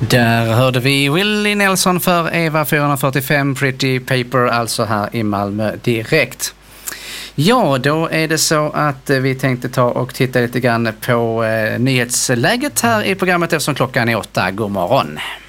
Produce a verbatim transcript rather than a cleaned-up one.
Där hörde vi Willie Nelson för Eva fyrahundrafyrtiofem Pretty Paper, alltså här i Malmö direkt. Ja, då är det så att vi tänkte ta och titta lite grann på eh, nyhetsläget här i programmet eftersom klockan är åtta. God morgon.